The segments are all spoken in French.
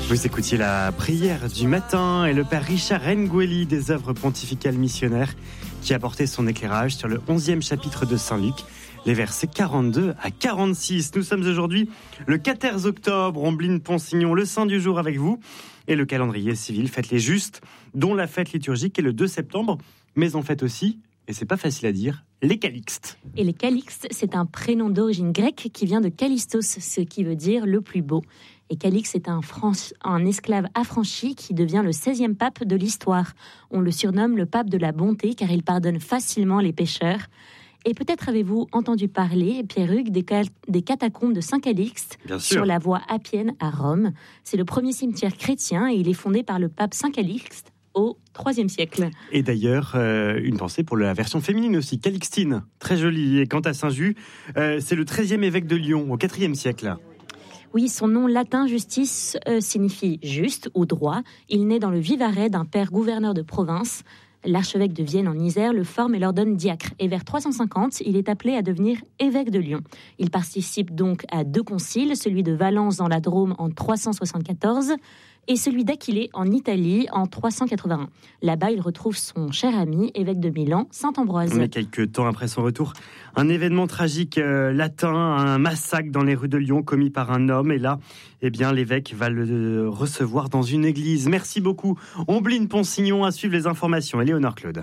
Vous écoutiez la prière du matin et le père Richard Ngueli des œuvres pontificales missionnaires qui a porté son éclairage sur le 11e chapitre de Saint Luc, les versets 42 à 46. Nous sommes aujourd'hui le 14 octobre, Ombline Ponsignon, le saint du jour avec vous. Et le calendrier civil fête les justes, dont la fête liturgique est le 2 septembre, mais on fête aussi, et c'est pas facile à dire, les Calixtes. Et les Calixtes, c'est un prénom d'origine grecque qui vient de Callistos, ce qui veut dire le plus beau. Et Calixte est un esclave affranchi qui devient le 16e pape de l'histoire. On le surnomme le pape de la bonté car il pardonne facilement les pécheurs. Et peut-être avez-vous entendu parler, Pierre-Hugues, des catacombes de Saint-Calixte sur la voie Appienne à Rome. C'est le premier cimetière chrétien et il est fondé par le pape Saint-Calixte au IIIe siècle. Et d'ailleurs, une pensée pour la version féminine aussi, Calixtine, très jolie. Et quant à Saint-Just, c'est le 13e évêque de Lyon au IVe siècle. Oui, son nom latin justice signifie juste ou droit. Il naît dans le Vivarais d'un père gouverneur de province. L'archevêque de Vienne en Isère le forme et l'ordonne diacre. Et vers 350, il est appelé à devenir évêque de Lyon. Il participe donc à 2 conciles, celui de Valence dans la Drôme en 374 et celui d'Aquilée en Italie en 381. Là-bas, il retrouve son cher ami, évêque de Milan, saint Ambroise. Mais quelques temps après son retour, un événement tragique latin, un massacre dans les rues de Lyon commis par un homme. Et là, l'évêque va le recevoir dans une église. Merci beaucoup. Ombline Ponsignon à suivre les informations. Éléonore Claude.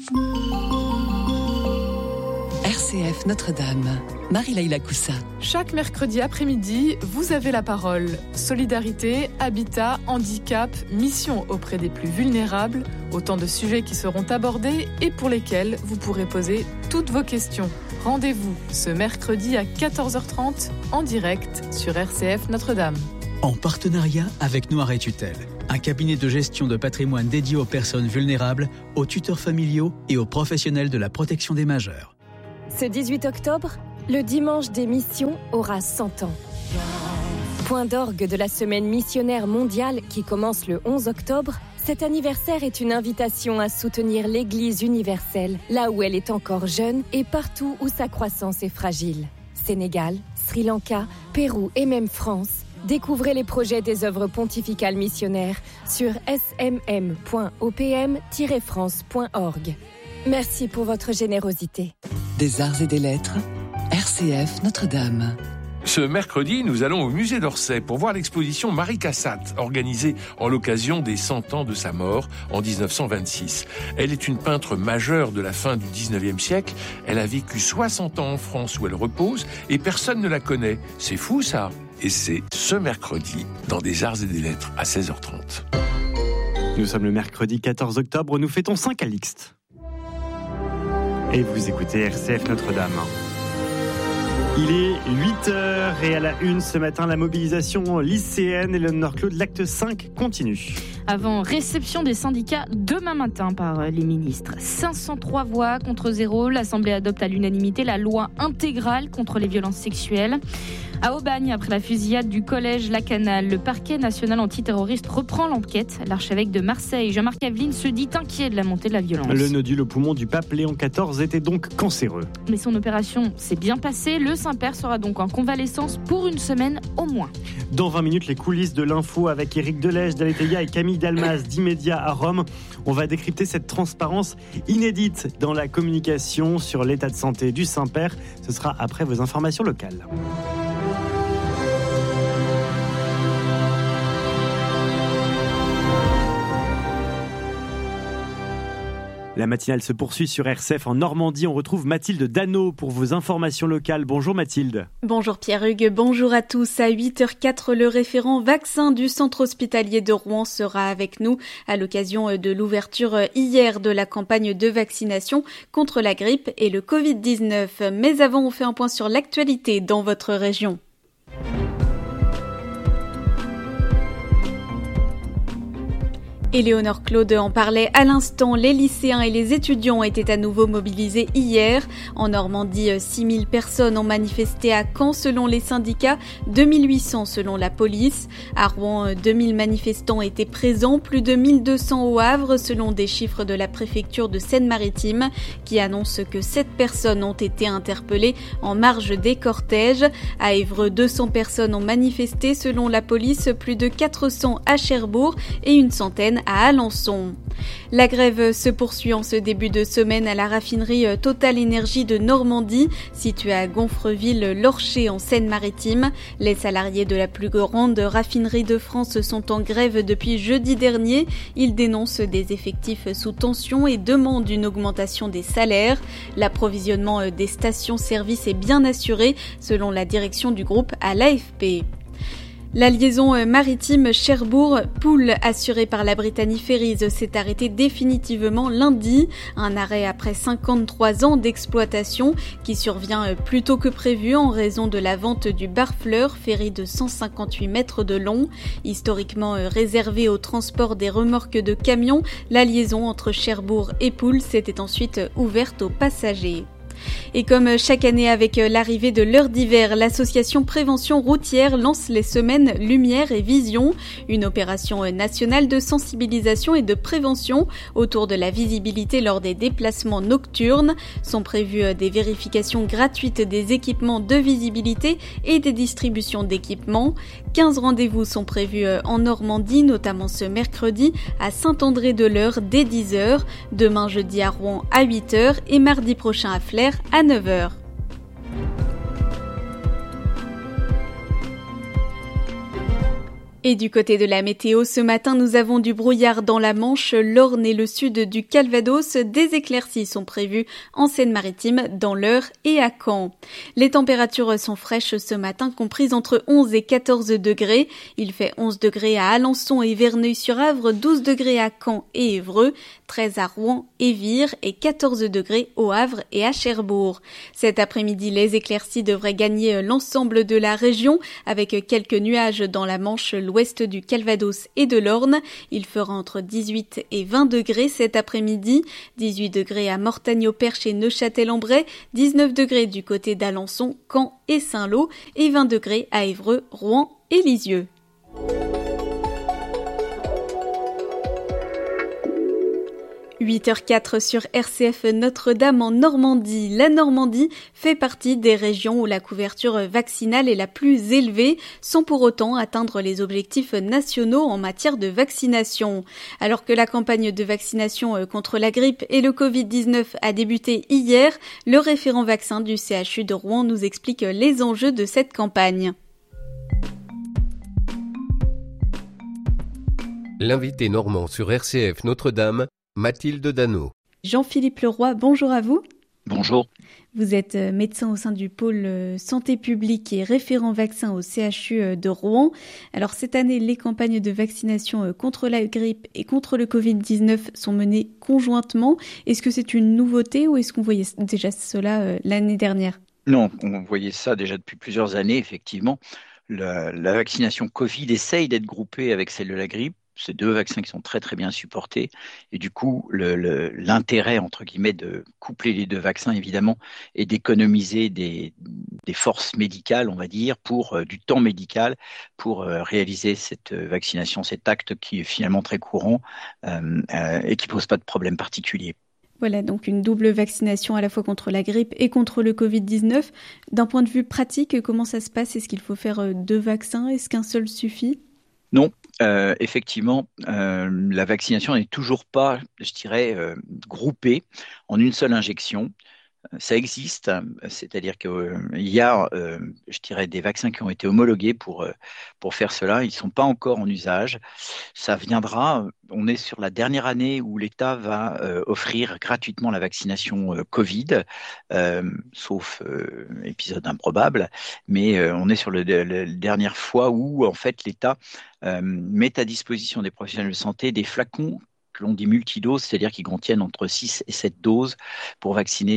RCF Notre-Dame, Marie-Laïla Coussa. Chaque mercredi après-midi, vous avez la parole. Solidarité, habitat, handicap, mission auprès des plus vulnérables, autant de sujets qui seront abordés et pour lesquels vous pourrez poser toutes vos questions. Rendez-vous ce mercredi à 14h30 en direct sur RCF Notre-Dame. En partenariat avec Noiret Tutelle, un cabinet de gestion de patrimoine dédié aux personnes vulnérables, aux tuteurs familiaux et aux professionnels de la protection des majeurs. Ce 18 octobre, le dimanche des missions aura 100 ans. Point d'orgue de la semaine missionnaire mondiale qui commence le 11 octobre, cet anniversaire est une invitation à soutenir l'Église universelle, là où elle est encore jeune et partout où sa croissance est fragile. Sénégal, Sri Lanka, Pérou et même France. Découvrez les projets des œuvres pontificales missionnaires sur smm.opm-france.org. Merci pour votre générosité. Des arts et des lettres, RCF Notre-Dame. Ce mercredi, nous allons au musée d'Orsay pour voir l'exposition Marie Cassatt, organisée en l'occasion des 100 ans de sa mort en 1926. Elle est une peintre majeure de la fin du 19e siècle. Elle a vécu 60 ans en France où elle repose et personne ne la connaît. C'est fou ça. Et c'est ce mercredi dans des arts et des lettres à 16h30. Nous sommes le mercredi 14 octobre, nous fêtons Saint Calixte. Et vous écoutez RCF Notre-Dame. Il est 8h et à la une ce matin, la mobilisation lycéenne et le Nord-Claude, l'acte 5 continue. Avant réception des syndicats demain matin par les ministres. 503 voix contre 0. L'Assemblée adopte à l'unanimité la loi intégrale contre les violences sexuelles. À Aubagne, après la fusillade du collège Lacanal, le parquet national antiterroriste reprend l'enquête. L'archevêque de Marseille, Jean-Marc Aveline, se dit inquiet de la montée de la violence. Le nodule au poumon du pape Léon XIV était donc cancéreux. Mais son opération s'est bien passée. Le Saint-Père sera donc en convalescence pour une semaine au moins. Dans 20 minutes, les coulisses de l'info avec Éric Delège, d'Aletheia et Camille Dalmas d'Immédiat à Rome. On va décrypter cette transparence inédite dans la communication sur l'état de santé du Saint-Père. Ce sera après vos informations locales. La matinale se poursuit sur RCF en Normandie. On retrouve Mathilde Dano pour vos informations locales. Bonjour Mathilde. Bonjour Pierre-Hugues, bonjour à tous. À 8h04, le référent vaccin du centre hospitalier de Rouen sera avec nous à l'occasion de l'ouverture hier de la campagne de vaccination contre la grippe et le Covid-19. Mais avant, on fait un point sur l'actualité dans votre région. Éléonore Claude en parlait à l'instant. Les lycéens et les étudiants étaient à nouveau mobilisés hier. En Normandie, 6000 personnes ont manifesté à Caen selon les syndicats, 2800 selon la police. À Rouen, 2000 manifestants étaient présents, plus de 1200 au Havre selon des chiffres de la préfecture de Seine-Maritime qui annonce que 7 personnes ont été interpellées en marge des cortèges. À Évreux, 200 personnes ont manifesté selon la police, plus de 400 à Cherbourg et une centaine à Alençon. La grève se poursuit en ce début de semaine à la raffinerie Total Énergie de Normandie, située à Gonfreville-Lorcher en Seine-Maritime. Les salariés de la plus grande raffinerie de France sont en grève depuis jeudi dernier. Ils dénoncent des effectifs sous tension et demandent une augmentation des salaires. L'approvisionnement des stations-service est bien assuré, selon la direction du groupe à l'AFP. La liaison maritime Cherbourg-Poole assurée par la Brittany Ferries s'est arrêtée définitivement lundi. Un arrêt après 53 ans d'exploitation qui survient plus tôt que prévu en raison de la vente du Barfleur, ferry de 158 mètres de long. Historiquement réservé au transport des remorques de camions, la liaison entre Cherbourg et Poole s'était ensuite ouverte aux passagers. Et comme chaque année avec l'arrivée de l'heure d'hiver, l'association Prévention Routière lance les semaines Lumière et Vision, une opération nationale de sensibilisation et de prévention autour de la visibilité lors des déplacements nocturnes. Sont prévues des vérifications gratuites des équipements de visibilité et des distributions d'équipements. 15 rendez-vous sont prévus en Normandie, notamment ce mercredi à Saint-André-de-l'Eure dès 10h, demain jeudi à Rouen à 8h et mardi prochain à Flers à 9h. Et du côté de la météo, ce matin, nous avons du brouillard dans la Manche, l'Orne et le sud du Calvados. Des éclaircies sont prévues en Seine-Maritime, dans l'Eure et à Caen. Les températures sont fraîches ce matin, comprises entre 11 et 14 degrés. Il fait 11 degrés à Alençon et Verneuil-sur-Avre, 12 degrés à Caen et Évreux, 13 à Rouen et Vire et 14 degrés au Havre et à Cherbourg. Cet après-midi, les éclaircies devraient gagner l'ensemble de la région, avec quelques nuages dans la Manche, l'ouest du Calvados et de l'Orne. Il fera entre 18 et 20 degrés cet après-midi, 18 degrés à Mortagne-au-Perche et Neuchâtel-en-Bray, 19 degrés du côté d'Alençon, Caen et Saint-Lô et 20 degrés à Évreux, Rouen et Lisieux. 8h04 sur RCF Notre-Dame en Normandie. La Normandie fait partie des régions où la couverture vaccinale est la plus élevée, sans pour autant atteindre les objectifs nationaux en matière de vaccination. Alors que la campagne de vaccination contre la grippe et le Covid-19 a débuté hier, le référent vaccin du CHU de Rouen nous explique les enjeux de cette campagne. L'invité normand sur RCF Notre-Dame, Mathilde Dano. Jean-Philippe Leroy, bonjour à vous. Bonjour. Vous êtes médecin au sein du pôle santé publique et référent vaccin au CHU de Rouen. Alors cette année, les campagnes de vaccination contre la grippe et contre le Covid-19 sont menées conjointement. Est-ce que c'est une nouveauté ou est-ce qu'on voyait déjà cela l'année dernière ? Non, on voyait ça déjà depuis plusieurs années, effectivement. La vaccination Covid essaye d'être groupée avec celle de la grippe. C'est deux vaccins qui sont très très bien supportés et du coup l'intérêt entre guillemets de coupler les deux vaccins évidemment est d'économiser des forces médicales on va dire pour du temps médical pour réaliser cette vaccination, cet acte qui est finalement très courant et qui pose pas de problème particulier. Voilà, donc une double vaccination à la fois contre la grippe et contre le Covid-19. D'un point de vue pratique, comment ça se passe ? Est-ce qu'il faut faire deux vaccins ? Est-ce qu'un seul suffit ? Non, effectivement, la vaccination n'est toujours pas, je dirais, groupée en une seule injection. Ça existe, c'est-à-dire qu'il y a, je dirais, des vaccins qui ont été homologués pour faire cela. Ils ne sont pas encore en usage. Ça viendra. On est sur la dernière année où l'État va offrir gratuitement la vaccination Covid, sauf épisode improbable. Mais on est sur la dernière fois où, en fait, l'État met à disposition des professionnels de santé des flacons que l'on dit multidoses, c'est-à-dire qui contiennent entre 6 et 7 doses pour vacciner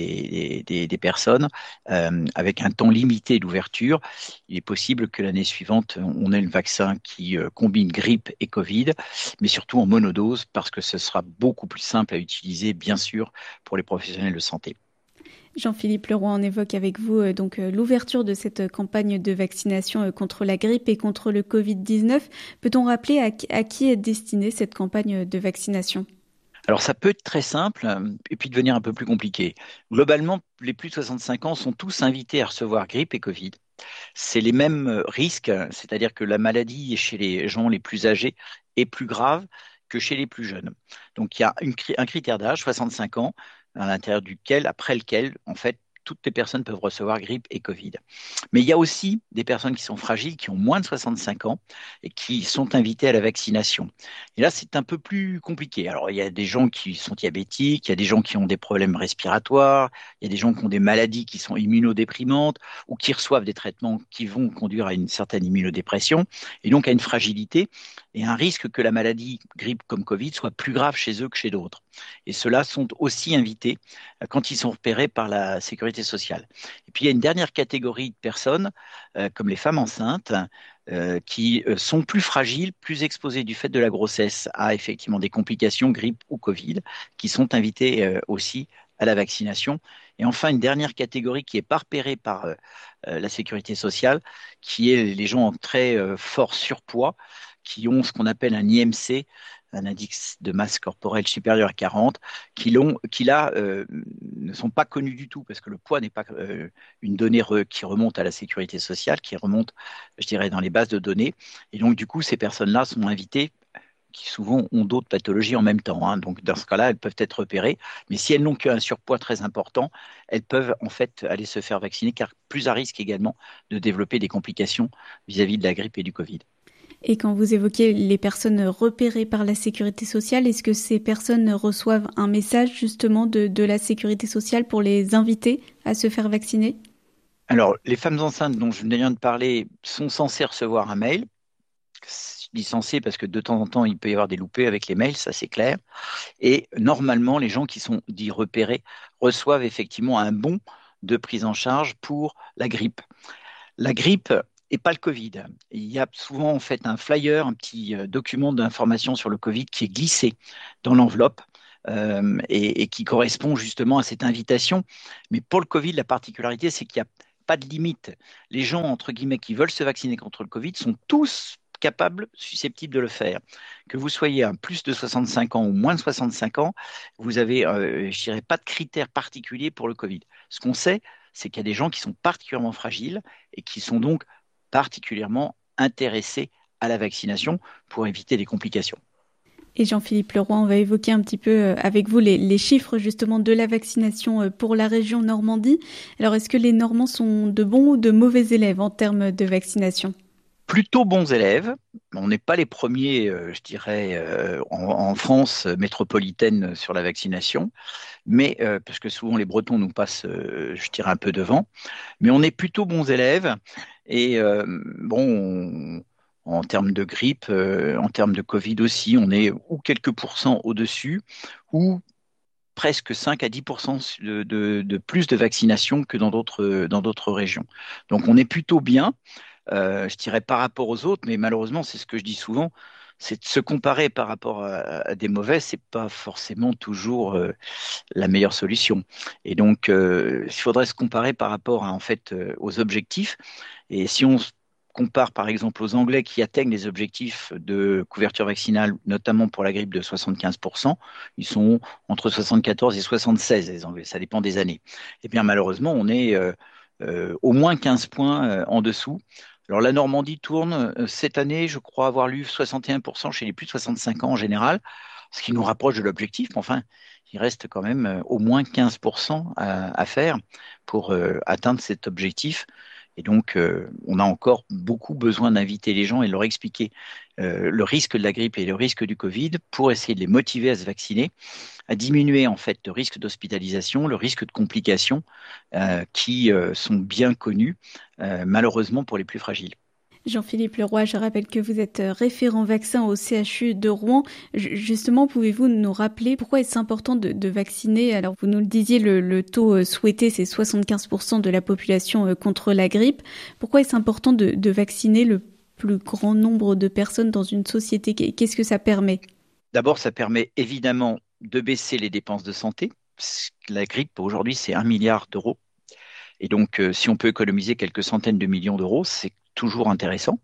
des personnes avec un temps limité d'ouverture. Il est possible que l'année suivante, on ait le vaccin qui combine grippe et Covid, mais surtout en monodose parce que ce sera beaucoup plus simple à utiliser, bien sûr, pour les professionnels de santé. Jean-Philippe Leroy, on évoque avec vous l'ouverture de cette campagne de vaccination contre la grippe et contre le Covid-19. Peut-on rappeler à qui est destinée cette campagne de vaccination ? Alors ça peut être très simple et puis devenir un peu plus compliqué. Globalement, les plus de 65 ans sont tous invités à recevoir grippe et Covid. C'est les mêmes risques, c'est-à-dire que la maladie chez les gens les plus âgés est plus grave que chez les plus jeunes. Donc il y a un critère d'âge, 65 ans, à l'intérieur après lequel, en fait, toutes les personnes peuvent recevoir grippe et Covid. Mais il y a aussi des personnes qui sont fragiles, qui ont moins de 65 ans et qui sont invitées à la vaccination. Et là, c'est un peu plus compliqué. Alors, il y a des gens qui sont diabétiques, il y a des gens qui ont des problèmes respiratoires, il y a des gens qui ont des maladies qui sont immunodéprimantes ou qui reçoivent des traitements qui vont conduire à une certaine immunodépression et donc à une fragilité et un risque que la maladie grippe comme Covid soit plus grave chez eux que chez d'autres. Et ceux-là sont aussi invités quand ils sont repérés par la sécurité sociale. Et puis il y a une dernière catégorie de personnes, comme les femmes enceintes, qui sont plus fragiles, plus exposées du fait de la grossesse à effectivement des complications grippe ou Covid, qui sont invitées aussi à la vaccination. Et enfin, une dernière catégorie qui n'est pas repérée par la sécurité sociale, qui est les gens en très fort surpoids, qui ont ce qu'on appelle un IMC, un index de masse corporelle supérieur à 40, qui là ne sont pas connus du tout parce que le poids n'est pas une donnée qui remonte à la sécurité sociale, qui remonte, je dirais, dans les bases de données. Et donc, du coup, ces personnes-là sont invitées qui souvent ont d'autres pathologies en même temps. Donc, dans ce cas-là, elles peuvent être repérées. Mais si elles n'ont qu'un surpoids très important, elles peuvent en fait aller se faire vacciner, car plus à risque également de développer des complications vis-à-vis de la grippe et du Covid. Et quand vous évoquez les personnes repérées par la sécurité sociale, est-ce que ces personnes reçoivent un message justement de la sécurité sociale pour les inviter à se faire vacciner ? Alors, les femmes enceintes dont je viens de parler sont censées recevoir un mail. Je dis censé parce que de temps en temps, il peut y avoir des loupés avec les mails, ça c'est clair. Et normalement, les gens qui sont dits repérés reçoivent effectivement un bon de prise en charge pour la grippe. La grippe et pas le Covid. Il y a souvent en fait un flyer, un petit document d'information sur le Covid qui est glissé dans l'enveloppe et qui correspond justement à cette invitation. Mais pour le Covid, la particularité, c'est qu'il n'y a pas de limite. Les gens, entre guillemets, qui veulent se vacciner contre le Covid sont tous capables, susceptibles de le faire. Que vous soyez à plus de 65 ans ou moins de 65 ans, vous avez, je dirais, pas de critères particuliers pour le Covid. Ce qu'on sait, c'est qu'il y a des gens qui sont particulièrement fragiles et qui sont donc particulièrement intéressés à la vaccination pour éviter des complications. Et Jean-Philippe Leroy, on va évoquer un petit peu avec vous les chiffres justement de la vaccination pour la région Normandie. Alors, est-ce que les Normands sont de bons ou de mauvais élèves en termes de vaccination ? Plutôt bons élèves. On n'est pas les premiers, je dirais, en France métropolitaine sur la vaccination, mais parce que souvent les Bretons nous passent, je dirais, un peu devant. Mais on est plutôt bons élèves. Et en termes de grippe, en termes de Covid aussi, on est ou quelques pourcents au-dessus, ou presque 5 à 10% de plus de vaccination que dans d'autres régions. Donc on est plutôt bien. Je dirais par rapport aux autres, mais malheureusement, c'est ce que je dis souvent, c'est de se comparer par rapport à des mauvais, c'est pas forcément toujours la meilleure solution. Et donc, il faudrait se comparer par rapport en fait, aux objectifs. Et si on se compare par exemple aux Anglais qui atteignent les objectifs de couverture vaccinale, notamment pour la grippe de 75%, ils sont entre 74 et 76, les Anglais, ça dépend des années. Et bien malheureusement, on est au moins 15 points en dessous. Alors la Normandie tourne cette année, je crois avoir lu 61% chez les plus de 65 ans en général, ce qui nous rapproche de l'objectif, mais enfin, il reste quand même au moins 15% à faire pour atteindre cet objectif. Et donc, on a encore beaucoup besoin d'inviter les gens et de leur expliquer le risque de la grippe et le risque du Covid pour essayer de les motiver à se vacciner, à diminuer en fait le risque d'hospitalisation, le risque de complications qui sont bien connus, malheureusement pour les plus fragiles. Jean-Philippe Leroy, je rappelle que vous êtes référent vaccin au CHU de Rouen. Justement, pouvez-vous nous rappeler pourquoi est-ce important de vacciner? Alors, vous nous le disiez, le taux souhaité, c'est 75% de la population contre la grippe. Pourquoi est-ce important de vacciner le plus grand nombre de personnes dans une société? Qu'est-ce que ça permet? D'abord, ça permet évidemment de baisser les dépenses de santé. La grippe, aujourd'hui, c'est 1 milliard d'euros. Et donc, si on peut économiser quelques centaines de millions d'euros, c'est toujours intéressant.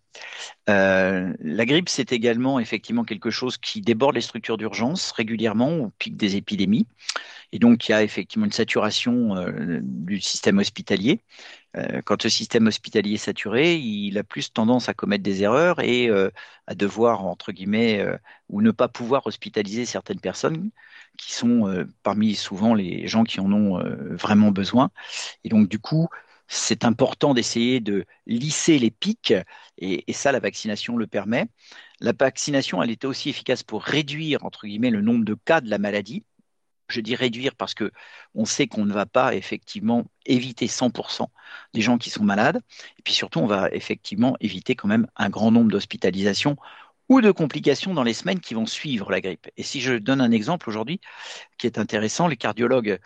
La grippe, c'est également effectivement quelque chose qui déborde les structures d'urgence régulièrement au pic des épidémies. Et donc, il y a effectivement une saturation du système hospitalier. Quand le système hospitalier est saturé, il a plus tendance à commettre des erreurs et à devoir, entre guillemets, ou ne pas pouvoir hospitaliser certaines personnes qui sont parmi souvent les gens qui en ont vraiment besoin. Et donc, du coup, c'est important d'essayer de lisser les pics et ça, la vaccination le permet. La vaccination, elle était aussi efficace pour réduire, entre guillemets, le nombre de cas de la maladie. Je dis réduire parce que on sait qu'on ne va pas effectivement éviter 100% des gens qui sont malades. Et puis surtout, on va effectivement éviter quand même un grand nombre d'hospitalisations ou de complications dans les semaines qui vont suivre la grippe. Et si je donne un exemple aujourd'hui qui est intéressant, les cardiologues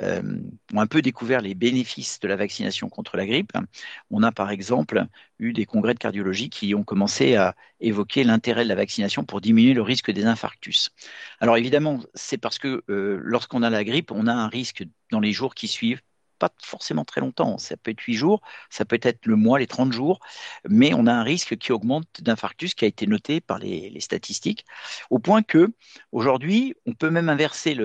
ont un peu découvert les bénéfices de la vaccination contre la grippe. On a par exemple eu des congrès de cardiologie qui ont commencé à évoquer l'intérêt de la vaccination pour diminuer le risque des infarctus. Alors évidemment, c'est parce que lorsqu'on a la grippe, on a un risque dans les jours qui suivent, pas forcément très longtemps, ça peut être 8 jours, ça peut être le mois, les 30 jours, mais on a un risque qui augmente d'infarctus qui a été noté par les statistiques, au point que aujourd'hui, on peut même inverser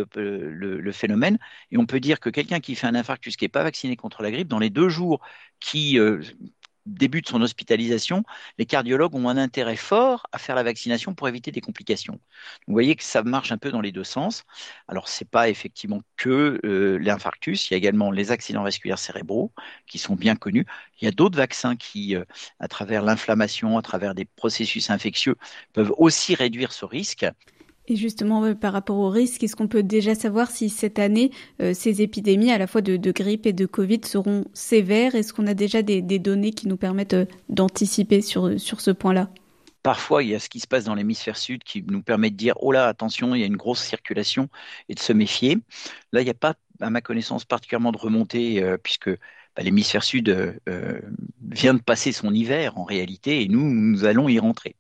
le phénomène et on peut dire que quelqu'un qui fait un infarctus qui n'est pas vacciné contre la grippe, dans les 2 jours qui débute son hospitalisation, les cardiologues ont un intérêt fort à faire la vaccination pour éviter des complications. Vous voyez que ça marche un peu dans les deux sens. Alors, ce n'est pas effectivement que l'infarctus, il y a également les accidents vasculaires cérébraux qui sont bien connus. Il y a d'autres vaccins qui, à travers l'inflammation, à travers des processus infectieux, peuvent aussi réduire ce risque. Et justement, par rapport au risque, est-ce qu'on peut déjà savoir si cette année, ces épidémies à la fois de grippe et de Covid seront sévères? Est-ce qu'on a déjà des données qui nous permettent d'anticiper sur ce point-là? Parfois, il y a ce qui se passe dans l'hémisphère sud qui nous permet de dire « Oh là, attention, il y a une grosse circulation » et de se méfier. Là, il n'y a pas, à ma connaissance, particulièrement de remontée puisque l'hémisphère sud vient de passer son hiver en réalité et nous allons y rentrer.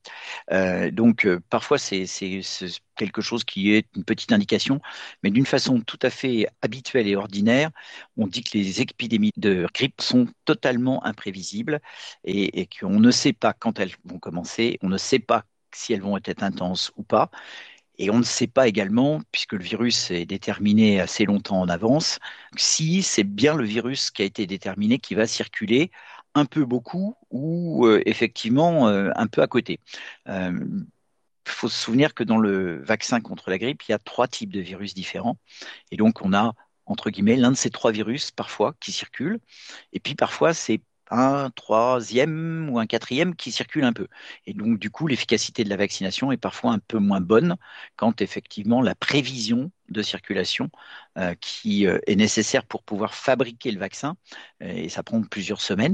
Donc parfois c'est quelque chose qui est une petite indication, mais d'une façon tout à fait habituelle et ordinaire, on dit que les épidémies de grippe sont totalement imprévisibles et qu'on ne sait pas quand elles vont commencer, on ne sait pas si elles vont être intenses ou pas. Et on ne sait pas également, puisque le virus est déterminé assez longtemps en avance, si c'est bien le virus qui a été déterminé qui va circuler un peu beaucoup ou effectivement un peu à côté. Il faut se souvenir que dans le vaccin contre la grippe, il y a 3 types de virus différents. Et donc, on a, entre guillemets, l'un de ces 3 virus parfois qui circulent. Et puis parfois, c'est un 3e ou un 4e qui circule un peu. Et donc, du coup, l'efficacité de la vaccination est parfois un peu moins bonne quand, effectivement, la prévision de circulation qui est nécessaire pour pouvoir fabriquer le vaccin, et ça prend plusieurs semaines,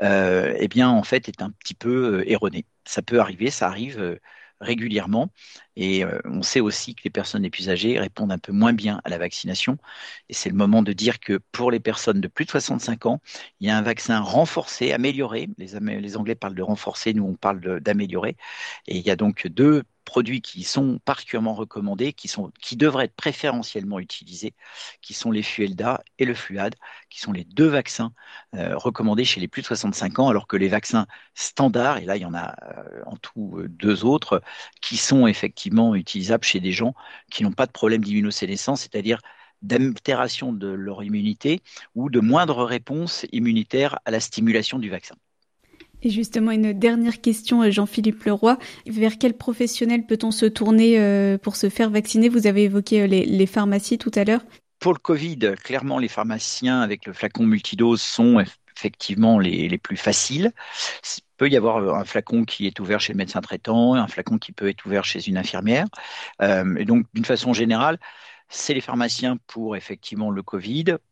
eh bien, en fait, est un petit peu erronée. Ça peut arriver, ça arrive régulièrement. Et on sait aussi que les personnes les plus âgées répondent un peu moins bien à la vaccination. Et c'est le moment de dire que pour les personnes de plus de 65 ans, il y a un vaccin renforcé, amélioré. Les Anglais parlent de renforcer, nous on parle d'améliorer. Et il y a donc 2 produits qui sont particulièrement recommandés, qui devraient être préférentiellement utilisés, qui sont les Fluelda et le Fluad, qui sont les 2 vaccins recommandés chez les plus de 65 ans, alors que les vaccins standards, et là il y en a en tout 2 autres, qui sont effectivement utilisables chez des gens qui n'ont pas de problème d'immunosénescence, c'est-à-dire d'altération de leur immunité ou de moindre réponse immunitaire à la stimulation du vaccin. Et justement, une dernière question, Jean-Philippe Leroy. Vers quel professionnel peut-on se tourner pour se faire vacciner? Vous avez évoqué les pharmacies tout à l'heure. Pour le Covid, clairement, les pharmaciens avec le flacon multidose sont effectivement les plus faciles. Il peut y avoir un flacon qui est ouvert chez le médecin traitant, un flacon qui peut être ouvert chez une infirmière. Et donc, d'une façon générale, c'est les pharmaciens pour effectivement le Covid.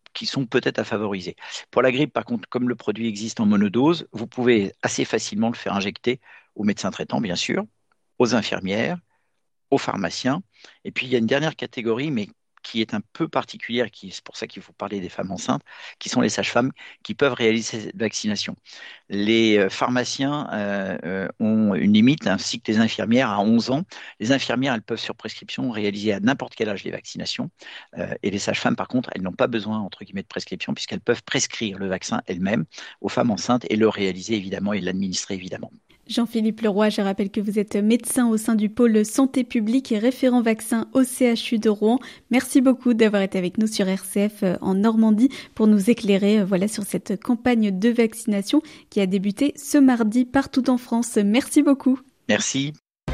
qui sont peut-être à favoriser. Pour la grippe, par contre, comme le produit existe en monodose, vous pouvez assez facilement le faire injecter aux médecins traitants, bien sûr, aux infirmières, aux pharmaciens. Et puis, il y a une dernière catégorie, mais qui est un peu particulière, c'est pour ça qu'il faut parler des femmes enceintes, qui sont les sages-femmes qui peuvent réaliser cette vaccination. Les pharmaciens ont une limite, ainsi que les infirmières à 11 ans. Les infirmières, elles peuvent sur prescription réaliser à n'importe quel âge les vaccinations. Et les sages-femmes, par contre, elles n'ont pas besoin, entre guillemets, de prescription, puisqu'elles peuvent prescrire le vaccin elles-mêmes aux femmes enceintes et le réaliser, évidemment, et l'administrer, évidemment. Jean-Philippe Leroy, je rappelle que vous êtes médecin au sein du pôle santé publique et référent vaccin au CHU de Rouen. Merci beaucoup d'avoir été avec nous sur RCF en Normandie pour nous éclairer sur cette campagne de vaccination qui a débuté ce mardi partout en France. Merci beaucoup. Merci.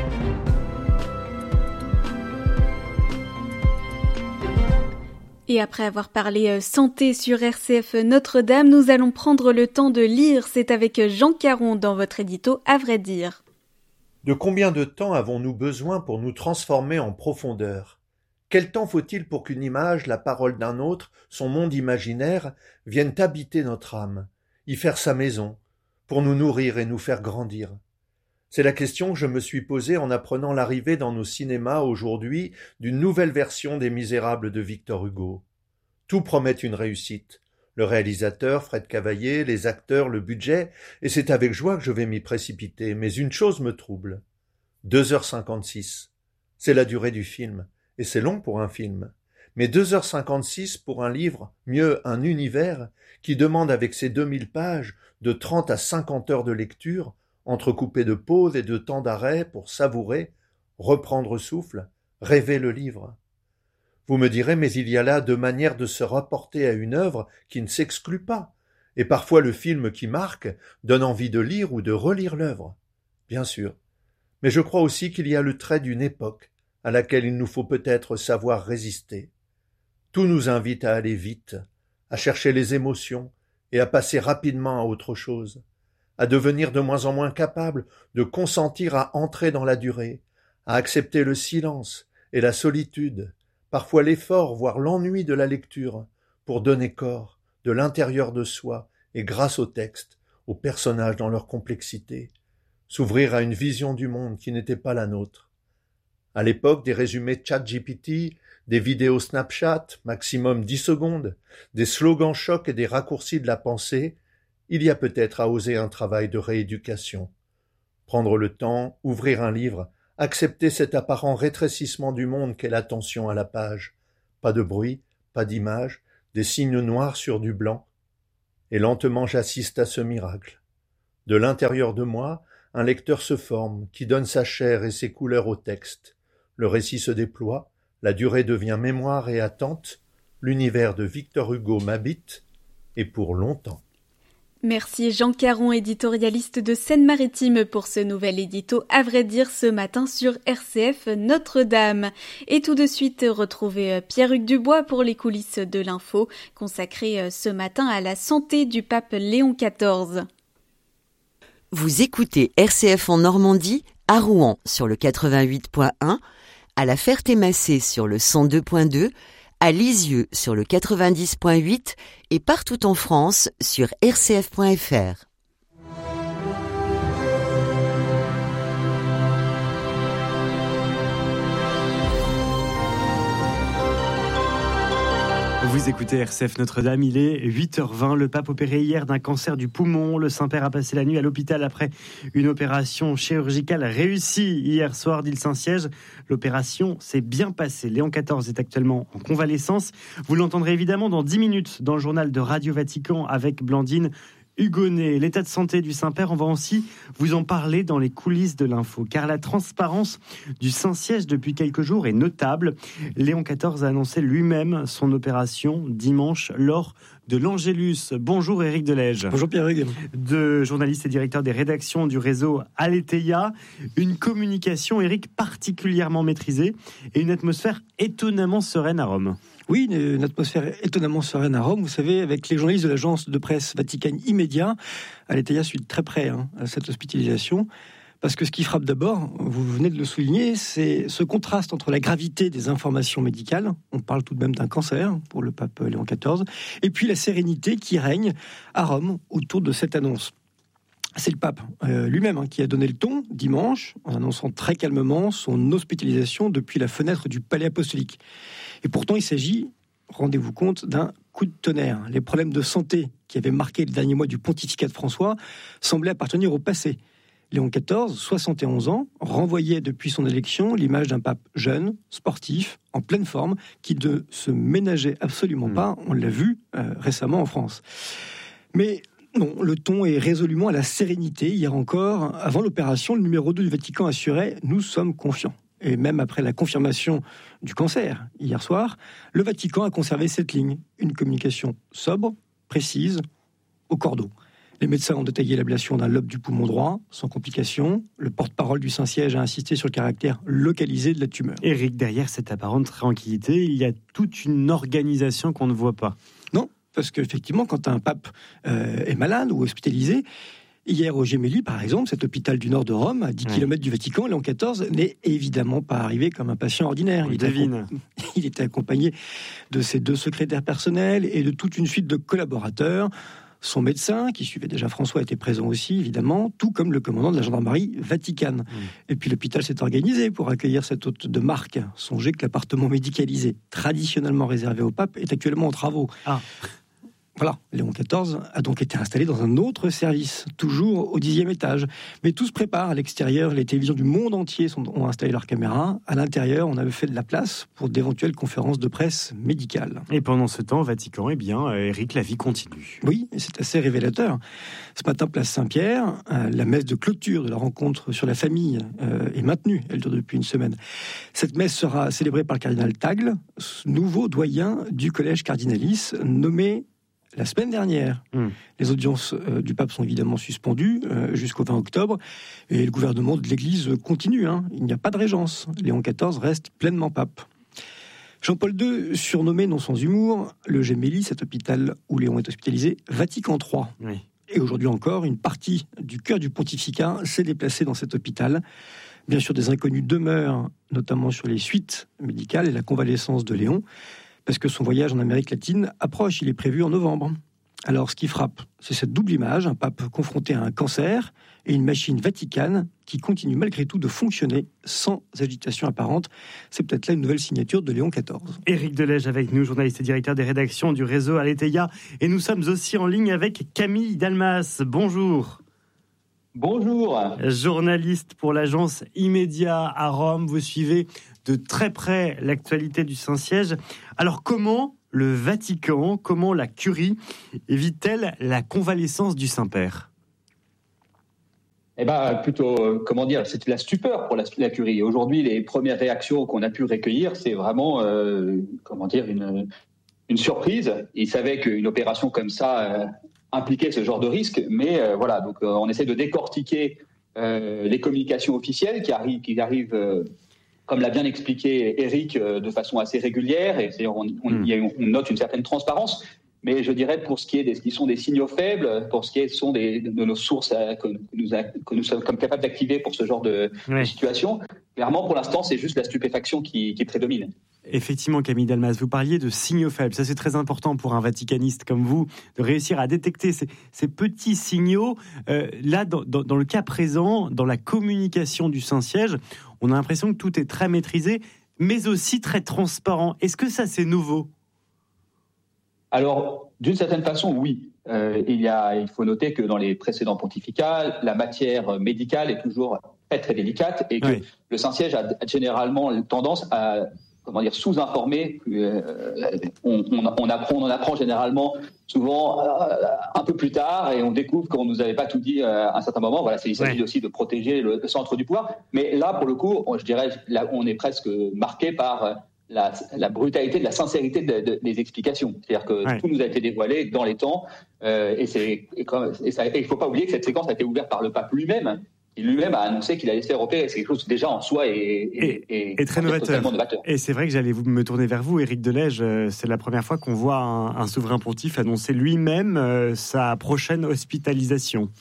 Et après avoir parlé santé sur RCF Notre-Dame, nous allons prendre le temps de lire. C'est avec Jean Caron dans votre édito À vrai dire. De combien de temps avons-nous besoin pour nous transformer en profondeur ? Quel temps faut-il pour qu'une image, la parole d'un autre, son monde imaginaire, viennent habiter notre âme, y faire sa maison, pour nous nourrir et nous faire grandir ? C'est la question que je me suis posée en apprenant l'arrivée dans nos cinémas aujourd'hui d'une nouvelle version des Misérables de Victor Hugo. Tout promet une réussite. Le réalisateur, Fred Cavaillé, les acteurs, le budget, et c'est avec joie que je vais m'y précipiter. Mais une chose me trouble. 2h56. C'est la durée du film. Et c'est long pour un film. Mais 2h56 pour un livre, mieux un univers, qui demande avec ses 2000 pages de 30 à 50 heures de lecture, entrecoupé de pauses et de temps d'arrêt pour savourer, reprendre souffle, rêver le livre. Vous me direz, mais il y a là deux manières de se rapporter à une œuvre qui ne s'exclut pas, et parfois le film qui marque donne envie de lire ou de relire l'œuvre. Bien sûr, mais je crois aussi qu'il y a le trait d'une époque à laquelle il nous faut peut-être savoir résister. Tout nous invite à aller vite, à chercher les émotions et à passer rapidement à autre chose, à devenir de moins en moins capable de consentir à entrer dans la durée, à accepter le silence et la solitude, parfois l'effort, voire l'ennui de la lecture, pour donner corps, de l'intérieur de soi, et grâce au texte, aux personnages dans leur complexité, s'ouvrir à une vision du monde qui n'était pas la nôtre. À l'époque des résumés ChatGPT, des vidéos Snapchat, maximum 10 secondes, des slogans chocs et des raccourcis de la pensée, il y a peut-être à oser un travail de rééducation. Prendre le temps, ouvrir un livre, accepter cet apparent rétrécissement du monde qu'est l'attention à la page. Pas de bruit, pas d'image, des signes noirs sur du blanc. Et lentement j'assiste à ce miracle. De l'intérieur de moi, un lecteur se forme, qui donne sa chair et ses couleurs au texte. Le récit se déploie, la durée devient mémoire et attente, l'univers de Victor Hugo m'habite, et pour longtemps. Merci Jean Caron, éditorialiste de Seine-Maritime, pour ce nouvel édito À vrai dire ce matin sur RCF Notre-Dame. Et tout de suite, retrouvez Pierre-Hugues Dubois pour les coulisses de l'info, consacrées ce matin à la santé du pape Léon XIV. Vous écoutez RCF en Normandie, à Rouen sur le 88.1, à la Ferté-Massé sur le 102.2, à Lisieux sur le 90.8 et partout en France sur rcf.fr. Vous écoutez RCF Notre-Dame, il est 8h20. Le pape opéré hier d'un cancer du poumon. Le Saint-Père a passé la nuit à l'hôpital après une opération chirurgicale réussie hier soir, dit le Saint-Siège. L'opération s'est bien passée. Léon XIV est actuellement en convalescence. Vous l'entendrez évidemment dans 10 minutes dans le journal de Radio Vatican avec Blandine Hugonnet. L'état de santé du Saint-Père, on va aussi vous en parler dans les coulisses de l'info, car la transparence du Saint-Siège depuis quelques jours est notable. Léon XIV a annoncé lui-même son opération dimanche lors de l'Angélus. Bonjour Éric Delège. Bonjour Pierre-Hugues. De journaliste et directeur des rédactions du réseau Aletheia. Une communication, Éric, particulièrement maîtrisée et une atmosphère étonnamment sereine à Rome. Oui, une atmosphère étonnamment sereine à Rome. Vous savez, avec les journalistes de l'agence de presse Vatican Immédiat, Aletheia suit de très près cette hospitalisation. Parce que ce qui frappe d'abord, vous venez de le souligner, c'est ce contraste entre la gravité des informations médicales, on parle tout de même d'un cancer pour le pape Léon XIV, et puis la sérénité qui règne à Rome autour de cette annonce. C'est le pape lui-même qui a donné le ton dimanche en annonçant très calmement son hospitalisation depuis la fenêtre du palais apostolique. Et pourtant il s'agit, rendez-vous compte, d'un coup de tonnerre. Les problèmes de santé qui avaient marqué les derniers mois du pontificat de François semblaient appartenir au passé. Léon XIV, 71 ans, renvoyait depuis son élection l'image d'un pape jeune, sportif, en pleine forme, qui ne se ménageait absolument pas. On l'a vu récemment en France. Mais non, le ton est résolument à la sérénité. Hier encore, avant l'opération, le numéro 2 du Vatican assurait « Nous sommes confiants ». Et même après la confirmation du cancer, hier soir, le Vatican a conservé cette ligne. Une communication sobre, précise, au cordeau. Les médecins ont détaillé l'ablation d'un lobe du poumon droit, sans complications. Le porte-parole du Saint-Siège a insisté sur le caractère localisé de la tumeur. Éric, derrière cette apparente tranquillité, il y a toute une organisation qu'on ne voit pas. Non, parce qu'effectivement, quand un pape est malade ou hospitalisé, hier au Gemelli, par exemple, cet hôpital du nord de Rome, à 10 km du Vatican, Léon XIV n'est évidemment pas arrivé comme un patient ordinaire. Il était accompagné de ses 2 secrétaires personnels et de toute une suite de collaborateurs. Son médecin, qui suivait déjà François, était présent aussi, évidemment, tout comme le commandant de la gendarmerie vaticane. Et puis l'hôpital s'est organisé pour accueillir cet hôte de marque. Songez que l'appartement médicalisé, traditionnellement réservé au pape, est actuellement en travaux. Voilà, Léon XIV a donc été installé dans un autre service, toujours au 10e étage. Mais tout se prépare à l'extérieur. Les télévisions du monde entier ont installé leurs caméras. À l'intérieur, on avait fait de la place pour d'éventuelles conférences de presse médicales. Et pendant ce temps, au Vatican, Éric, la vie continue. Oui, c'est assez révélateur. Ce matin, place Saint-Pierre, la messe de clôture de la rencontre sur la famille est maintenue. Elle dure depuis une semaine. Cette messe sera célébrée par le cardinal Tagle, nouveau doyen du collège cardinalis, nommé la semaine dernière. Les audiences du pape sont évidemment suspendues jusqu'au 20 octobre et le gouvernement de l'Église continue. Il n'y a pas de régence. Léon XIV reste pleinement pape. Jean-Paul II, surnommé non sans humour, le Gemelli, cet hôpital où Léon est hospitalisé, Vatican III. Oui. Et aujourd'hui encore, une partie du cœur du pontificat s'est déplacée dans cet hôpital. Bien sûr, des inconnus demeurent, notamment sur les suites médicales et la convalescence de Léon, parce que son voyage en Amérique latine approche, il est prévu en novembre. Alors, ce qui frappe, c'est cette double image, un pape confronté à un cancer et une machine vaticane qui continue malgré tout de fonctionner sans agitation apparente. C'est peut-être là une nouvelle signature de Léon XIV. Éric Delège avec nous, journaliste et directeur des rédactions du réseau Aletheia. Et nous sommes aussi en ligne avec Camille Dalmas. Bonjour. Bonjour. Journaliste pour l'agence Immédiat à Rome, vous suivez de très près l'actualité du Saint-Siège. Alors comment le Vatican, comment la Curie évite-t-elle la convalescence du Saint-Père ? Plutôt, c'est la stupeur pour la Curie. Aujourd'hui, les premières réactions qu'on a pu recueillir, c'est vraiment, une surprise. Ils savaient qu'une opération comme ça impliquait ce genre de risque, mais on essaie de décortiquer les communications officielles qui arrivent comme l'a bien expliqué Éric, de façon assez régulière, et on note une certaine transparence. Mais je dirais, pour ce qui est de ce qui sont des signaux faibles, pour ce qui est de nos sources que nous sommes comme capables d'activer pour ce genre de situation, clairement, pour l'instant, c'est juste la stupéfaction qui prédomine. Effectivement, Camille Dalmas, vous parliez de signaux faibles. Ça, c'est très important pour un vaticaniste comme vous, de réussir à détecter ces petits signaux. Là, dans le cas présent, dans la communication du Saint-Siège, on a l'impression que tout est très maîtrisé, mais aussi très transparent. Est-ce que ça, c'est nouveau ? Alors, d'une certaine façon, oui. Il faut noter que dans les précédents pontificats, la matière médicale est toujours très, très délicate et que le Saint-Siège a généralement tendance à sous-informer. On en apprend généralement souvent un peu plus tard et on découvre qu'on ne nous avait pas tout dit à un certain moment. Voilà, il s'agit aussi de protéger le centre du pouvoir. Mais là, pour le coup, je dirais, là, on est presque marqué par la brutalité de la sincérité des explications. C'est-à-dire que tout nous a été dévoilé dans les temps et il ne faut pas oublier que cette séquence a été ouverte par le pape lui-même. Il lui-même a annoncé qu'il allait se faire opérer. C'est quelque chose déjà en soi et très novateur. Et c'est vrai que j'allais me tourner vers vous, Éric Delège. C'est la première fois qu'on voit un souverain pontife annoncer lui-même sa prochaine hospitalisation.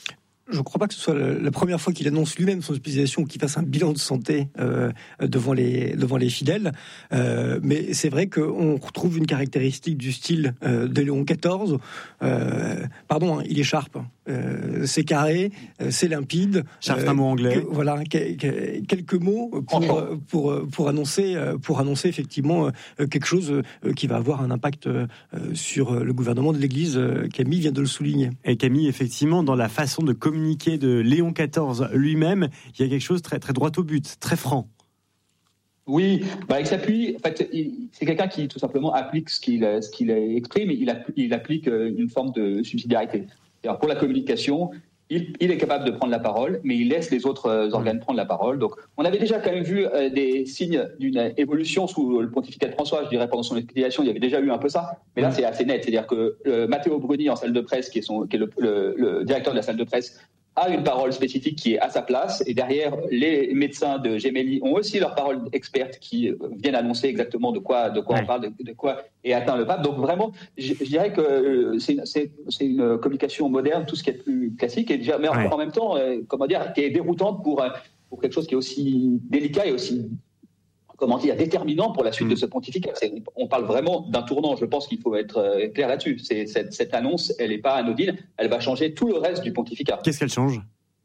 Je ne crois pas que ce soit la première fois qu'il annonce lui-même son hospitalisation ou qu'il fasse un bilan de santé devant les fidèles. Mais c'est vrai qu'on retrouve une caractéristique du style de Léon XIV. Il est sharp. C'est carré, c'est limpide. Sharp, un mot anglais. Voilà, quelques mots pour annoncer effectivement quelque chose qui va avoir un impact sur le gouvernement de l'Église. Camille vient de le souligner. Et Camille, effectivement, dans la façon de communiquer de Léon XIV lui-même, il y a quelque chose très, très droit au but, très franc. Oui, il s'appuie. En fait, c'est quelqu'un qui tout simplement applique ce qu'il exprime. Il applique une forme de subsidiarité. C'est-à-dire, pour la communication, il est capable de prendre la parole, mais il laisse les autres organes prendre la parole. Donc, on avait déjà quand même vu des signes d'une évolution sous le pontificat de François, je dirais, pendant son hospitalisation, il y avait déjà eu un peu ça. Mais là, c'est assez net. C'est-à-dire que Matteo Bruni, en salle de presse, qui est le directeur de la salle de presse, a une parole spécifique qui est à sa place, et derrière, les médecins de Gemelli ont aussi leur parole experte qui viennent annoncer exactement de quoi on parle, de quoi est atteint le pape. Donc vraiment, je dirais que c'est une communication moderne, tout ce qui est plus classique, et déjà, mais en même temps, qui est déroutante pour quelque chose qui est aussi délicat et aussi déterminant pour la suite de ce pontificat. On parle vraiment d'un tournant, je pense qu'il faut être clair là-dessus. Cette annonce, elle n'est pas anodine, elle va changer tout le reste du pontificat. Qu'est-ce qu'elle change ?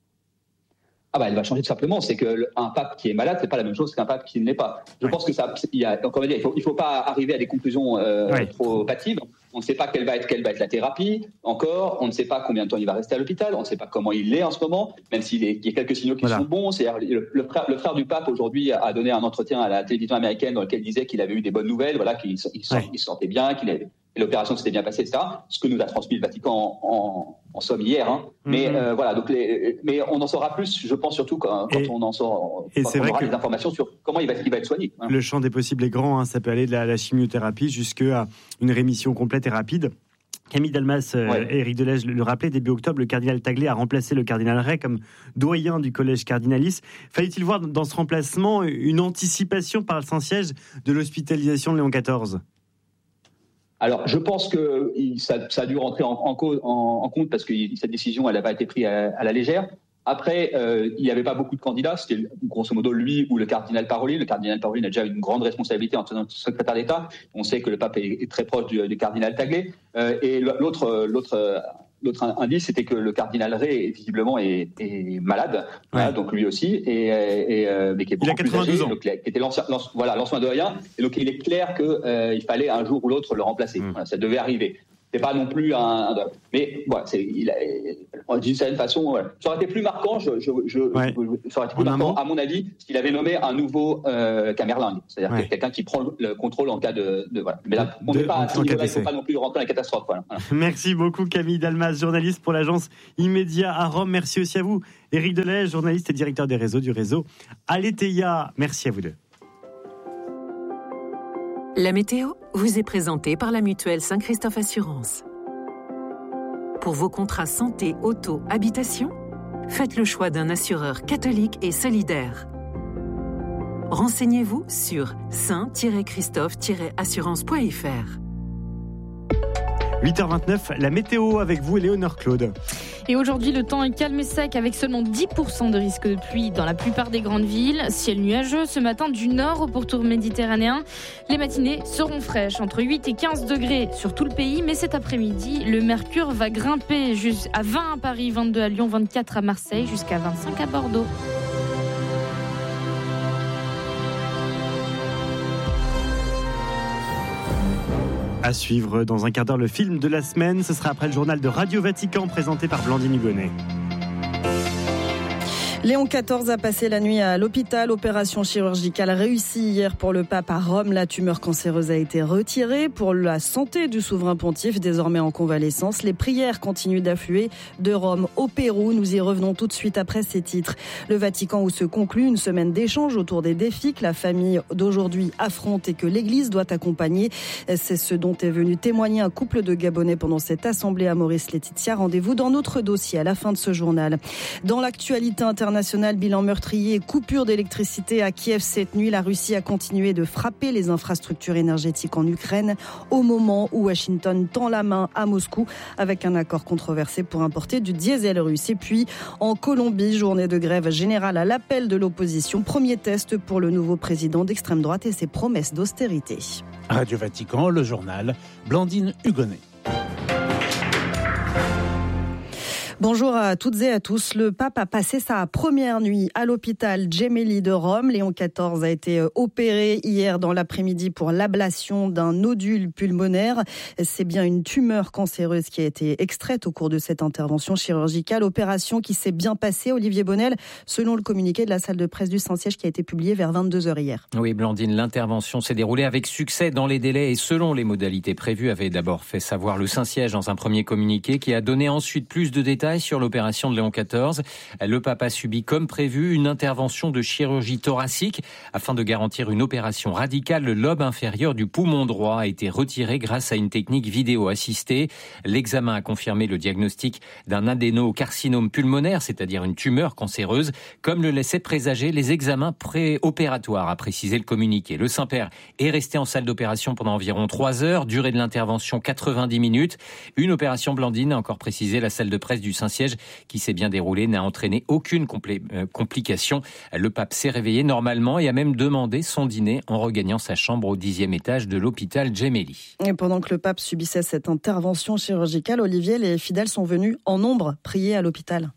Elle va changer tout simplement. C'est qu'un pape qui est malade, c'est pas la même chose qu'un pape qui ne l'est pas. Je pense que il faut pas arriver à des conclusions trop hâtives. On ne sait pas quelle va être la thérapie encore. On ne sait pas combien de temps il va rester à l'hôpital. On ne sait pas comment il est en ce moment, même s'il y a quelques signaux qui sont bons. C'est-à-dire, le frère du pape aujourd'hui a donné un entretien à la télévision américaine dans lequel il disait qu'il avait eu des bonnes nouvelles, qu'il se sentait bien, l'opération s'était bien passée, etc. Ce que nous a transmis le Vatican en somme hier. Mais mais on en saura plus, je pense, surtout quand on aura des informations sur comment il va être soigné. Le champ des possibles est grand. Ça peut aller de la chimiothérapie jusqu'à une rémission complète et rapide. Camille Delmas et Éric Delège le rappelaient, début octobre, le cardinal Taglé a remplacé le cardinal Ray comme doyen du collège cardinalice. Fallait-il voir dans ce remplacement une anticipation par le Saint-Siège de l'hospitalisation de Léon XIV ? Alors, je pense que ça a dû rentrer en compte parce que cette décision, elle n'a pas été prise à la légère. Après, il n'y avait pas beaucoup de candidats. C'était grosso modo lui ou le cardinal Parolin. Le cardinal Parolin a déjà une grande responsabilité en tant que secrétaire d'État. On sait que le pape est très proche du cardinal Taglé. Et l'autre indice, c'était que le cardinal Ray, visiblement, est malade, donc lui aussi, mais qui est beaucoup plus âgé, donc, qui était l'ancien doyen. Et donc, il est clair qu'il fallait un jour ou l'autre le remplacer. Ça devait arriver. C'est pas non plus mais d'une certaine façon, ça aurait été plus marquant. Ça aurait été plus marquant, à mon avis, s'il avait nommé un nouveau Camerlingue, c'est-à-dire quelqu'un qui prend le contrôle en cas de Mais là, on n'est pas à ce niveau-là, il ne faut pas non plus rentrer dans la catastrophe. Voilà. Merci beaucoup, Camille Delmas, journaliste pour l'agence Immédiat à Rome. Merci aussi à vous, Éric Delège, journaliste et directeur des réseaux du réseau Aletheia. Merci à vous deux. La météo vous est présentée par la mutuelle Saint-Christophe Assurance. Pour vos contrats santé, auto, habitation, faites le choix d'un assureur catholique et solidaire. Renseignez-vous sur saint-christophe-assurance.fr. 8h29, la météo avec vous, Éléonore Claude. Et aujourd'hui, le temps est calme et sec avec seulement 10% de risque de pluie dans la plupart des grandes villes. Ciel nuageux ce matin du nord au pourtour méditerranéen. Les matinées seront fraîches, entre 8 et 15 degrés sur tout le pays. Mais cet après-midi, le mercure va grimper jusqu'à 20 à Paris, 22 à Lyon, 24 à Marseille, jusqu'à 25 à Bordeaux. À suivre dans un quart d'heure le film de la semaine. Ce sera après le journal de Radio Vatican présenté par Blandine Hugonnet. Léon XIV a passé la nuit à l'hôpital. Opération chirurgicale réussie hier pour le pape à Rome. La tumeur cancéreuse a été retirée. Pour la santé du souverain pontife, désormais en convalescence, les prières continuent d'affluer de Rome au Pérou. Nous y revenons tout de suite après ces titres. Le Vatican où se conclut une semaine d'échanges autour des défis que la famille d'aujourd'hui affronte et que l'Église doit accompagner. C'est ce dont est venu témoigner un couple de Gabonais pendant cette assemblée à Maurice Laetitia. Rendez-vous dans notre dossier à la fin de ce journal. Dans l'actualité internationale, international, bilan meurtrier et coupure d'électricité à Kiev cette nuit. La Russie a continué de frapper les infrastructures énergétiques en Ukraine au moment où Washington tend la main à Moscou avec un accord controversé pour importer du diesel russe. Et puis en Colombie, journée de grève générale à l'appel de l'opposition. Premier test pour le nouveau président d'extrême droite et ses promesses d'austérité. Radio Vatican, le journal, Blandine Hugonnet. Bonjour à toutes et à tous. Le pape a passé sa première nuit à l'hôpital Gemelli de Rome. Léon XIV a été opéré hier dans l'après-midi pour l'ablation d'un nodule pulmonaire. C'est bien une tumeur cancéreuse qui a été extraite au cours de cette intervention chirurgicale. Opération qui s'est bien passée, Olivier Bonnel, selon le communiqué de la salle de presse du Saint-Siège qui a été publié vers 22h hier. Oui, Blandine, l'intervention s'est déroulée avec succès dans les délais et selon les modalités prévues, avait d'abord fait savoir le Saint-Siège dans un premier communiqué qui a donné ensuite plus de détails sur l'opération de Léon XIV. Le pape a subi comme prévu une intervention de chirurgie thoracique afin de garantir une opération radicale. Le lobe inférieur du poumon droit a été retiré grâce à une technique vidéo assistée. L'examen a confirmé le diagnostic d'un adénocarcinome pulmonaire, c'est-à-dire une tumeur cancéreuse, comme le laissaient présager les examens préopératoires, a précisé le communiqué. Le Saint-Père est resté en salle d'opération pendant environ 3 heures, durée de l'intervention 90 minutes. Une opération, Blandine, a encore précisé la salle de presse du Saint-Siège, qui s'est bien déroulé, n'a entraîné aucune complication. Le pape s'est réveillé normalement et a même demandé son dîner en regagnant sa chambre au 10e étage de l'hôpital Gemelli. Et pendant que le pape subissait cette intervention chirurgicale, Olivier, les fidèles sont venus en nombre prier à l'hôpital.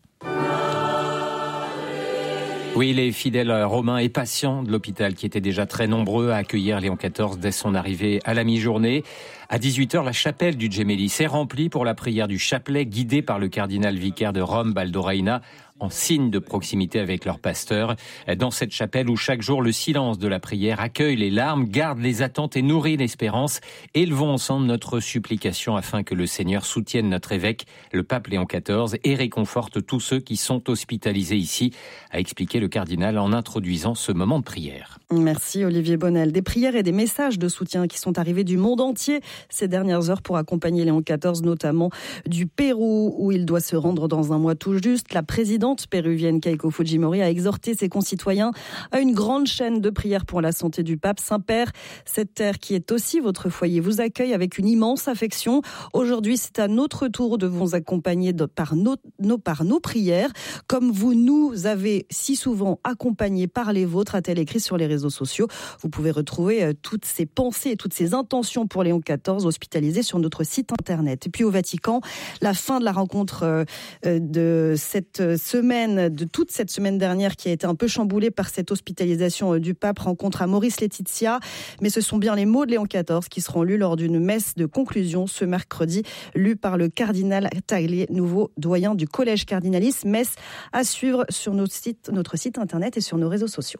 Oui, les fidèles romains et patients de l'hôpital qui étaient déjà très nombreux à accueillir Léon XIV dès son arrivée à la mi-journée. À 18h, la chapelle du Gemelli s'est remplie pour la prière du chapelet guidée par le cardinal vicaire de Rome, Baldo Reina, en signe de proximité avec leur pasteur. Dans cette chapelle où chaque jour le silence de la prière accueille les larmes, garde les attentes et nourrit l'espérance, élevons ensemble notre supplication afin que le Seigneur soutienne notre évêque, le pape Léon XIV, et réconforte tous ceux qui sont hospitalisés ici, a expliqué le cardinal en introduisant ce moment de prière. Merci Olivier Bonnel. Des prières et des messages de soutien qui sont arrivés du monde entier ces dernières heures pour accompagner Léon XIV, notamment du Pérou où il doit se rendre dans un mois tout juste. La présidente péruvienne Keiko Fujimori a exhorté ses concitoyens à une grande chaîne de prières pour la santé du pape. Saint-Père, cette terre qui est aussi votre foyer, vous accueille avec une immense affection. Aujourd'hui, c'est à notre tour de vous accompagner par nos prières, comme vous nous avez si souvent accompagnés par les vôtres, a-t-elle écrit sur les réseaux sociaux. Vous pouvez retrouver toutes ces pensées et toutes ces intentions pour Léon XIV hospitalisé sur notre site internet. Et puis au Vatican, la fin de la rencontre de cette semaine, de toute cette semaine dernière qui a été un peu chamboulée par cette hospitalisation du pape, rencontre à Maurice Laetitia. Mais ce sont bien les mots de Léon XIV qui seront lus lors d'une messe de conclusion ce mercredi, lue par le cardinal Taglier, nouveau doyen du collège cardinaliste. Messe à suivre sur notre site internet et sur nos réseaux sociaux.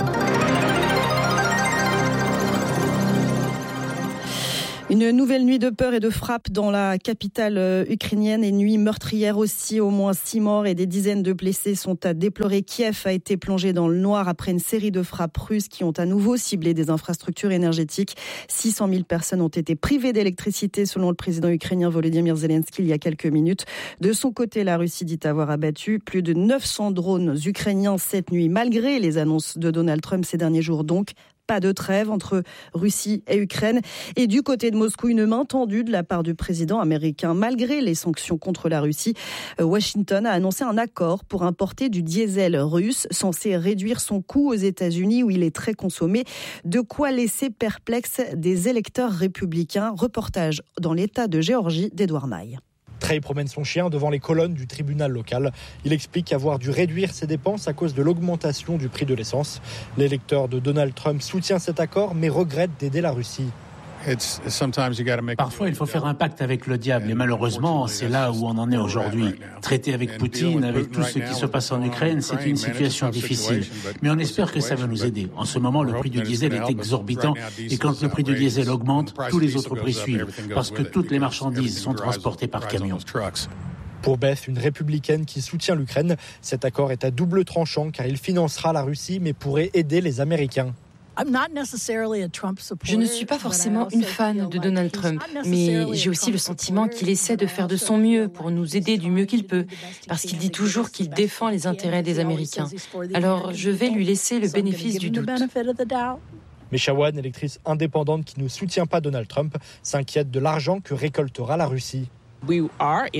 Une nouvelle nuit de peur et de frappe dans la capitale ukrainienne et nuit meurtrière aussi. Au moins 6 morts et des dizaines de blessés sont à déplorer. Kiev a été plongé dans le noir après une série de frappes russes qui ont à nouveau ciblé des infrastructures énergétiques. 600 000 personnes ont été privées d'électricité selon le président ukrainien Volodymyr Zelensky il y a quelques minutes. De son côté, la Russie dit avoir abattu plus de 900 drones ukrainiens cette nuit, malgré les annonces de Donald Trump ces derniers jours donc. Pas de trêve entre Russie et Ukraine. Et du côté de Moscou, une main tendue de la part du président américain. Malgré les sanctions contre la Russie, Washington a annoncé un accord pour importer du diesel russe, censé réduire son coût aux États-Unis où il est très consommé. De quoi laisser perplexe des électeurs républicains. Reportage dans l'État de Géorgie d'Edouard Maille. Trey promène son chien devant les colonnes du tribunal local. Il explique avoir dû réduire ses dépenses à cause de l'augmentation du prix de l'essence. L'électeur de Donald Trump soutient cet accord mais regrette d'aider la Russie. Parfois, il faut faire un pacte avec le diable et malheureusement, c'est là où on en est aujourd'hui. Traiter avec Poutine, avec tout ce qui se passe en Ukraine, c'est une situation difficile. Mais on espère que ça va nous aider. En ce moment, le prix du diesel est exorbitant et quand le prix du diesel augmente, tous les autres prix suivent parce que toutes les marchandises sont transportées par camion. Pour Beth, une républicaine qui soutient l'Ukraine, cet accord est à double tranchant car il financera la Russie mais pourrait aider les Américains. Je ne suis pas forcément une fan de Donald Trump, mais j'ai aussi le sentiment qu'il essaie de faire de son mieux pour nous aider du mieux qu'il peut, parce qu'il dit toujours qu'il défend les intérêts des Américains. Alors je vais lui laisser le bénéfice du doute. Mais Shawan, électrice indépendante qui ne soutient pas Donald Trump, s'inquiète de l'argent que récoltera la Russie. Nous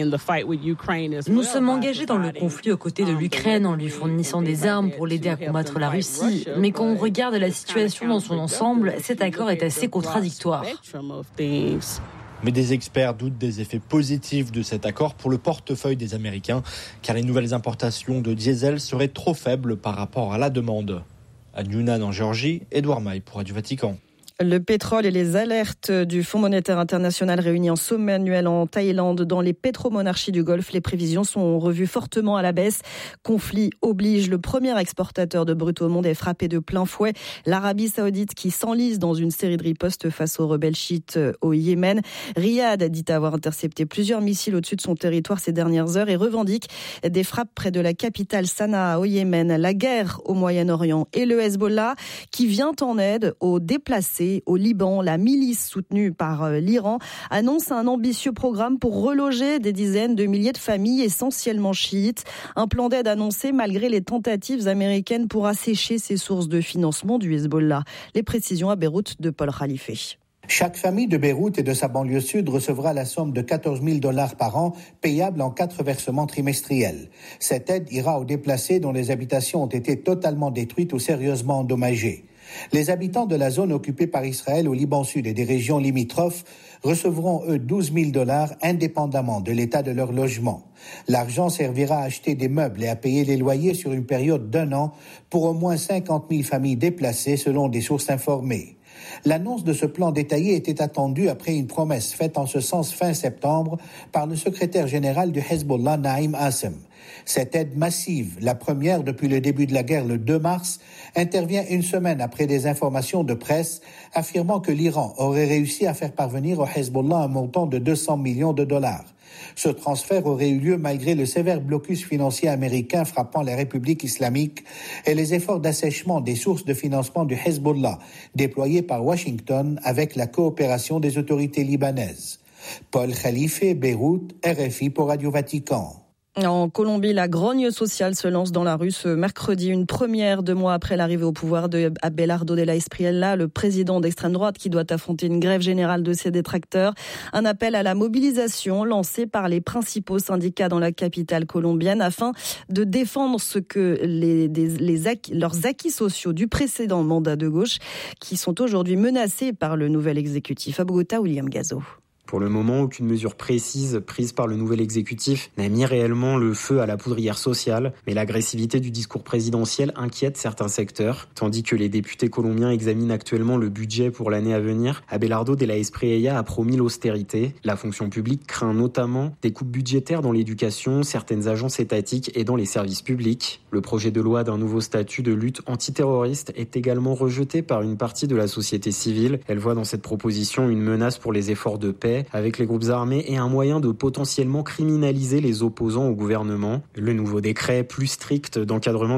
sommes engagés dans le conflit aux côtés de l'Ukraine en lui fournissant des armes pour l'aider à combattre la Russie. Mais quand on regarde la situation dans son ensemble, cet accord est assez contradictoire. Mais des experts doutent des effets positifs de cet accord pour le portefeuille des Américains, car les nouvelles importations de diesel seraient trop faibles par rapport à la demande. À Yunnan en Géorgie, Édouard Maille pour Radio Vatican. Le pétrole et les alertes du Fonds monétaire international réunis en sommet annuel en Thaïlande dans les pétromonarchies du Golfe. Les prévisions sont revues fortement à la baisse. Conflit oblige. Le premier exportateur de brut au monde est frappé de plein fouet. L'Arabie Saoudite qui s'enlise dans une série de ripostes face aux rebelles chiites au Yémen. Riyad a dit avoir intercepté plusieurs missiles au-dessus de son territoire ces dernières heures et revendique des frappes près de la capitale Sanaa au Yémen. La guerre au Moyen-Orient et le Hezbollah qui vient en aide aux déplacés au Liban. La milice soutenue par l'Iran annonce un ambitieux programme pour reloger des dizaines de milliers de familles essentiellement chiites. Un plan d'aide annoncé malgré les tentatives américaines pour assécher ces sources de financement du Hezbollah. Les précisions à Beyrouth de Paul Khalife. Chaque famille de Beyrouth et de sa banlieue sud recevra la somme de $14 000 par an, payable en 4 versements trimestriels. Cette aide ira aux déplacés dont les habitations ont été totalement détruites ou sérieusement endommagées. Les habitants de la zone occupée par Israël au Liban Sud et des régions limitrophes recevront, eux, $12 000 indépendamment de l'état de leur logement. L'argent servira à acheter des meubles et à payer les loyers sur une période d'1 an pour au moins 50 000 familles déplacées selon des sources informées. L'annonce de ce plan détaillé était attendue après une promesse faite en ce sens fin septembre par le secrétaire général du Hezbollah, Naïm Assem. Cette aide massive, la première depuis le début de la guerre le 2 mars, intervient une semaine après des informations de presse affirmant que l'Iran aurait réussi à faire parvenir au Hezbollah un montant de $200 millions. Ce transfert aurait eu lieu malgré le sévère blocus financier américain frappant la République islamique et les efforts d'assèchement des sources de financement du Hezbollah déployés par Washington avec la coopération des autorités libanaises. Paul Khalife, Beyrouth, RFI pour Radio Vatican. En Colombie, la grogne sociale se lance dans la rue ce mercredi, une première 2 mois après l'arrivée au pouvoir de Abelardo de la Espriella, le président d'extrême droite qui doit affronter une grève générale de ses détracteurs. Un appel à la mobilisation lancé par les principaux syndicats dans la capitale colombienne afin de défendre ce que leurs acquis sociaux du précédent mandat de gauche qui sont aujourd'hui menacés par le nouvel exécutif. À Bogota, William Gazo. Pour le moment, aucune mesure précise prise par le nouvel exécutif n'a mis réellement le feu à la poudrière sociale, mais l'agressivité du discours présidentiel inquiète certains secteurs. Tandis que les députés colombiens examinent actuellement le budget pour l'année à venir, Abelardo de la Espriella a promis l'austérité. La fonction publique craint notamment des coupes budgétaires dans l'éducation, certaines agences étatiques et dans les services publics. Le projet de loi d'un nouveau statut de lutte antiterroriste est également rejeté par une partie de la société civile. Elle voit dans cette proposition une menace pour les efforts de paix avec les groupes armés et un moyen de potentiellement criminaliser les opposants au gouvernement. Le nouveau décret plus strict d'encadrement